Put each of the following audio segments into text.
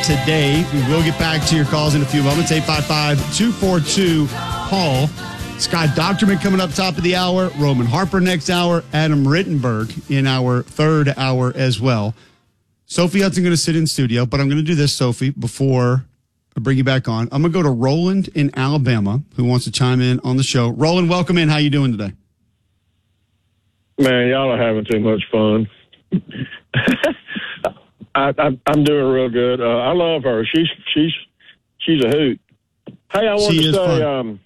today. We will get back to your calls in a few moments. 855-242-PAUL. Scott Docterman coming up top of the hour. Roman Harper next hour. Adam Rittenberg in our third hour as well. Sophie Hudson going to sit in studio, but I'm going to do this, Sophie, before I bring you back on. I'm going to go to Roland in Alabama, who wants to chime in on the show. Roland, welcome in. How you doing today? Man, y'all are having too much fun. I'm doing real good. I love her. She's a hoot. Hey, I want to say,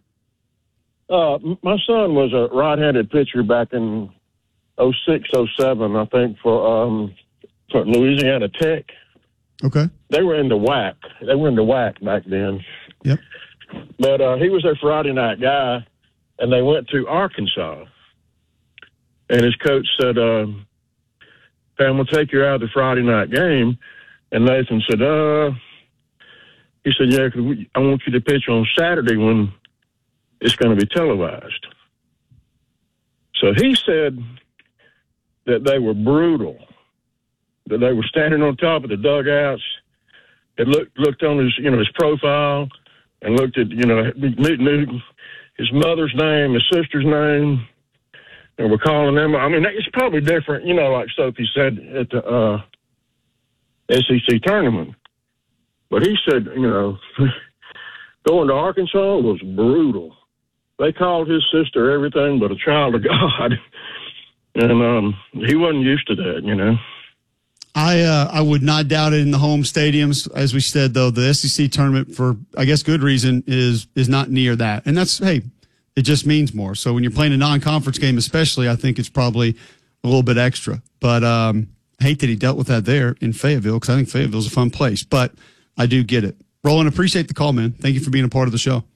my son was a right-handed pitcher back in 06, 07, I think, for Louisiana Tech. Okay. They were in the WAC. They were in the WAC back then. Yep. But he was their Friday night guy, and they went to Arkansas. And his coach said, Pam, we'll take you out of the Friday night game. And Nathan said, he said, yeah, 'cause I want you to pitch on Saturday when it's going to be televised. So he said that they were brutal, that they were standing on top of the dugouts. It looked on his, his profile and looked at, knew his mother's name, his sister's name. And we're calling them. I mean, it's probably different, like Sophie said at the SEC tournament. But he said, going to Arkansas was brutal. They called his sister everything but a child of God. And he wasn't used to that, I would not doubt it in the home stadiums. As we said, though, the SEC tournament, for, I guess, good reason, is not near that. And that's, hey, it just means more. So when you're playing a non-conference game especially, I think it's probably a little bit extra. But I hate that he dealt with that there in Fayetteville, because I think Fayetteville's a fun place. But I do get it. Roland, appreciate the call, man. Thank you for being a part of the show.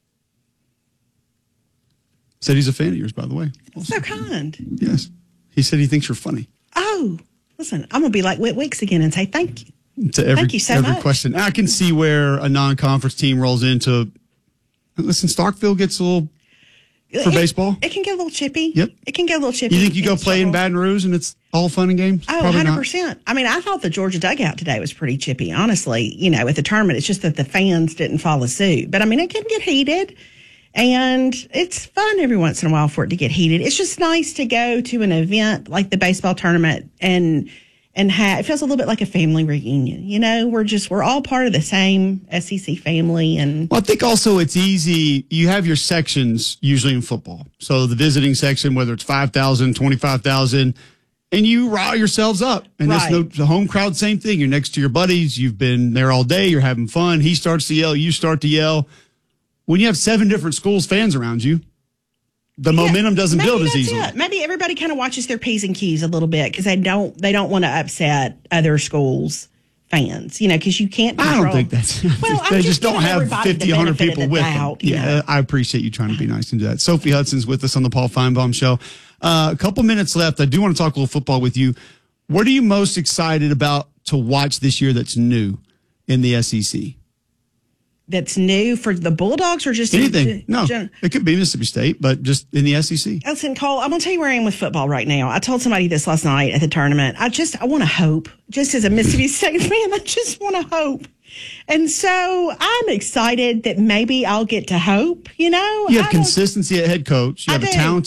Said he's a fan of yours, by the way. Also. So kind. Yes. He said he thinks you're funny. Oh, listen, I'm going to be like Whit Weeks again and say thank you. Thank you so much. Question. I can see where a non-conference team rolls into. Listen, Starkville gets a little... For baseball? It can get a little chippy. Yep. It can get a little chippy. You think you go play in Baton Rouge and it's all fun and games? Oh, probably 100%. Not. I mean, I thought the Georgia dugout today was pretty chippy, honestly, at the tournament. It's just that the fans didn't follow suit. But, I mean, it can get heated. And it's fun every once in a while for it to get heated. It's just nice to go to an event like the baseball tournament and it feels a little bit like a family reunion. We're all part of the same SEC family. And well, I think also it's easy. You have your sections usually in football. So the visiting section, whether it's 5,000, 25,000, and you rile yourselves up. And right. The home crowd, same thing. You're next to your buddies. You've been there all day. You're having fun. He starts to yell. You start to yell. When you have 7 different schools' fans around you, the momentum doesn't build as easily. Maybe everybody kind of watches their P's and Q's a little bit because they don't want to upset other schools' fans, because you can't control. I don't think that's... Well, they just don't have 50, 100 people with them. Yeah, I appreciate you trying to be nice and do that. Sophie Hudson's with us on the Paul Feinbaum Show. A couple minutes left. I do want to talk a little football with you. What are you most excited about to watch this year that's new in the SEC? That's new for the Bulldogs or just anything? It could be Mississippi State, but just in the SEC. Listen, Cole, I'm going to tell you where I am with football right now. I told somebody this last night at the tournament. I want to hope. Just as a Mississippi State fan, I just want to hope. And so I'm excited that maybe I'll get to hope, You have consistency at head coach. You have a talented